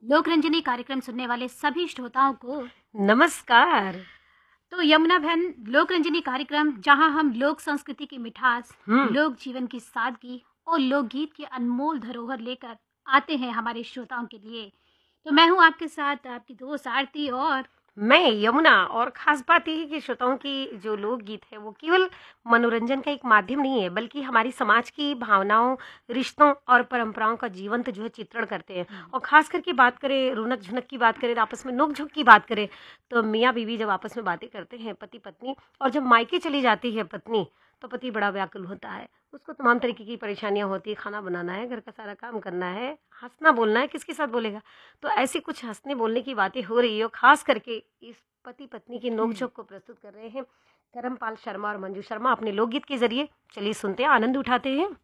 लोक रंजनी कार्यक्रम सुनने वाले सभी श्रोताओं को नमस्कार। तो यमुना बहन, लोक रंजनी कार्यक्रम जहां हम लोक संस्कृति की मिठास, लोक जीवन की सादगी और लोकगीत की अनमोल धरोहर लेकर आते हैं हमारे श्रोताओं के लिए। तो मैं हूं आपके साथ आपकी दोस्त आरती और मैं यमुना। और खास बात यह है कि श्रोताओं की जो लोकगीत है वो केवल मनोरंजन का एक माध्यम नहीं है, बल्कि हमारी समाज की भावनाओं, रिश्तों और परंपराओं का जीवंत जो है चित्रण करते हैं। और खास करके बात करें, रौनक झुनक की बात करें, आपस में नोक झोंक की बात करें, तो मियाँ बीवी जब आपस में बातें करते हैं, पति पत्नी, और जब मायके चली जाती है पत्नी, तो पति बड़ा व्याकुल होता है। उसको तमाम तरीके की परेशानियां होती है, खाना बनाना है, घर का सारा काम करना है, हंसना बोलना है, किसके साथ बोलेगा। तो ऐसी कुछ हंसने बोलने की बातें हो रही है, और खास करके इस पति पत्नी की नोकझोंक को प्रस्तुत कर रहे हैं धर्मपाल शर्मा और मंजू शर्मा अपने लोकगीत के जरिए। चलिए सुनते हैं, आनंद उठाते हैं।